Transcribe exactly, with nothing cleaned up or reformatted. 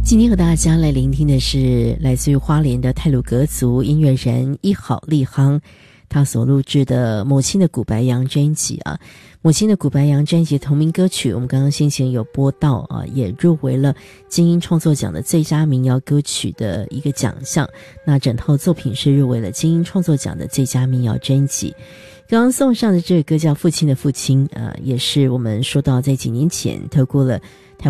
今天和大家来聆听的是来自于花莲的太鲁阁族音乐人一好立夯，他所录制的母亲的古白杨专辑啊，母亲的古白杨专辑同名歌曲，我们刚刚先前有播到啊，也入围了金音创作奖的最佳民谣歌曲的一个奖项。那整套作品是入围了金音创作奖的最佳民谣专辑。刚刚送上的这个歌叫《父亲的父亲》，呃，也是我们说到在几年前透过了